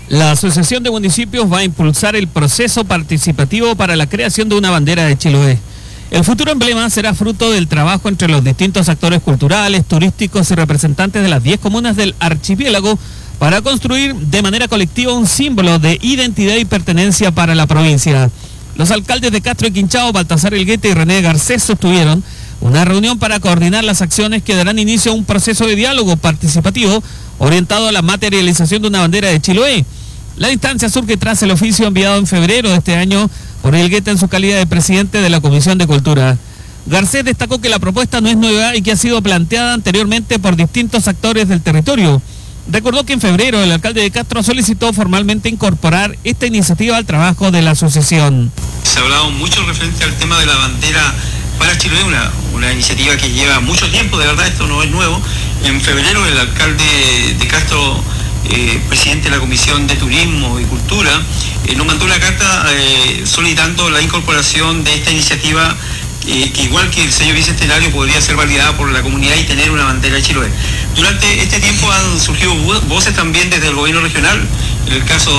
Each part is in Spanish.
La Asociación de Municipios va a impulsar el proceso participativo para la creación de una bandera de Chiloé. El futuro emblema será fruto del trabajo entre los distintos actores culturales, turísticos y representantes de las 10 comunas del archipiélago para construir de manera colectiva un símbolo de identidad y pertenencia para la provincia. Los alcaldes de Castro y Quinchao, Baltasar Elgueta y René Garcés sostuvieron una reunión para coordinar las acciones que darán inicio a un proceso de diálogo participativo orientado a la materialización de una bandera de Chiloé. La instancia surge tras el oficio enviado en febrero de este año por Elgueta en su calidad de presidente de la Comisión de Cultura. Garcés destacó que la propuesta no es nueva y que ha sido planteada anteriormente por distintos actores del territorio. Recordó que en febrero el alcalde de Castro solicitó formalmente incorporar esta iniciativa al trabajo de la asociación. Se ha hablado mucho referente al tema de la bandera para Chiloé, una iniciativa que lleva mucho tiempo, de verdad esto no es nuevo. En febrero el alcalde de Castro, presidente de la Comisión de Turismo y Cultura, nos mandó una carta solicitando la incorporación de esta iniciativa que igual que el sello bicentenario podría ser validada por la comunidad y tener una bandera de Chiloé. Durante este tiempo han surgido voces también desde el gobierno regional, en el caso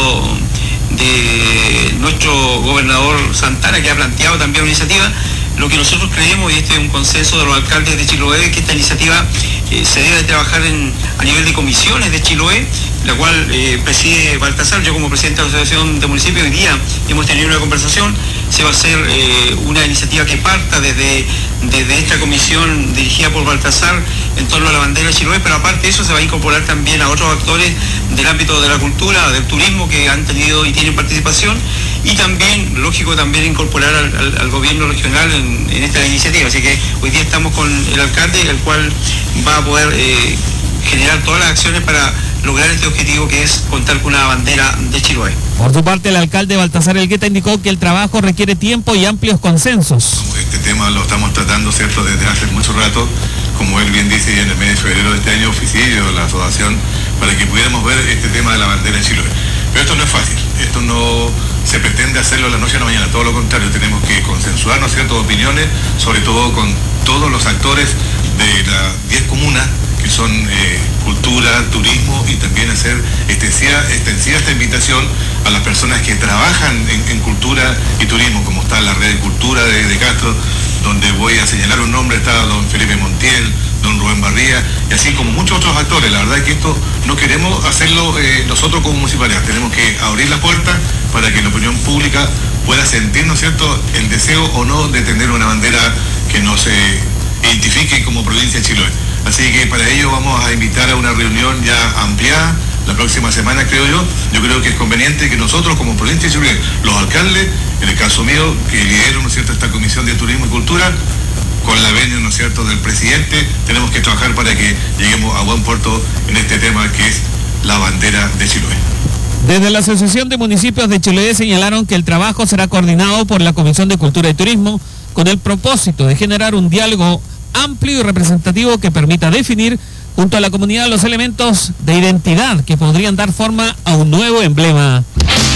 de nuestro gobernador Santana, que ha planteado también una iniciativa. Lo que nosotros creemos, y este es un consenso de los alcaldes de Chiloé, es que esta iniciativa se debe trabajar a nivel de comisiones de Chiloé, la cual preside Baltasar. Yo como presidente de la Asociación de Municipios hoy día hemos tenido una conversación. Se va a hacer una iniciativa que parta desde esta comisión dirigida por Baltasar en torno a la bandera de Chiloé, pero aparte de eso se va a incorporar también a otros actores del ámbito de la cultura, del turismo, que han tenido y tienen participación, y también, lógico, también incorporar al gobierno regional en esta iniciativa. Así que hoy día estamos con el alcalde, el cual va a poder generar todas las acciones para lograr este objetivo, que es contar con una bandera de Chiloé. Por su parte, el alcalde Baltasar Elgueta indicó que el trabajo requiere tiempo y amplios consensos. Este tema lo estamos tratando, ¿cierto?, desde hace mucho rato. Como él bien dice, en el mes de febrero de este año oficié la asociación para que pudiéramos ver este tema de la bandera de Chiloé. Pero esto no es fácil, esto no se pretende hacerlo de la noche a la mañana, todo lo contrario, tenemos que consensuar, ¿no es cierto?, opiniones, sobre todo con todos los actores de las 10 comunas, que son cultura, turismo, y también hacer extensiva esta invitación a las personas que trabajan en cultura y turismo, como está la red de cultura de Castro, donde voy a señalar un nombre, está don Felipe Montiel, don Rubén Barría, y así como muchos otros actores. La verdad es que esto no queremos hacerlo nosotros como municipalidad, tenemos que abrir la puerta para que la opinión pública pueda sentir, ¿no es cierto?, el deseo o no de tener una bandera que nos identifique como provincia de Chiloé. Así que para ello vamos a invitar a una reunión ya ampliada la próxima semana, creo yo. Yo creo que es conveniente que nosotros como provincia de Chiloé, los alcaldes, en el caso mío, que lidero, ¿no es cierto?, esta Comisión de Turismo y Cultura, con la venia, ¿no es cierto?, del presidente, tenemos que trabajar para que lleguemos a buen puerto en este tema que es la bandera de Chiloé. Desde la Asociación de Municipios de Chiloé señalaron que el trabajo será coordinado por la Comisión de Cultura y Turismo con el propósito de generar un diálogo amplio y representativo que permita definir junto a la comunidad los elementos de identidad que podrían dar forma a un nuevo emblema.